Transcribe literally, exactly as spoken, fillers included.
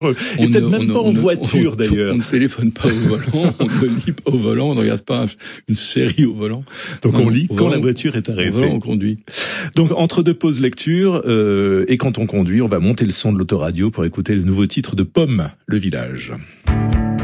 Et peut-être même ne, pas en voiture, on, d'ailleurs. On ne téléphone pas au volant, on ne lit pas au volant, on ne regarde pas une série au volant. Donc non, on lit quand volant, la voiture est arrêtée. Au volant, on conduit. Donc entre deux pauses lecture, euh, et quand on conduit, on va monter le son de l'autoradio pour écouter le nouveau titre de Pomme, Le Village.